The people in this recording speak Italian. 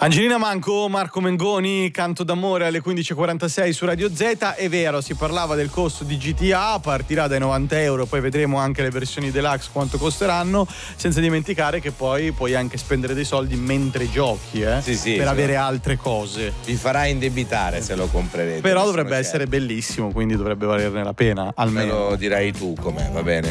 Angelina Manco, Marco Mengoni, Canto d'amore alle 15.46 su Radio Z. È vero, si parlava del costo di GTA, partirà dai €90, poi vedremo anche le versioni deluxe quanto costeranno, senza dimenticare che poi puoi anche spendere dei soldi mentre giochi, sì, per avere altre cose. Vi farà indebitare se lo comprerete. Però dovrebbe essere bellissimo, quindi dovrebbe valerne la pena, almeno. Me lo dirai tu com'è, va bene?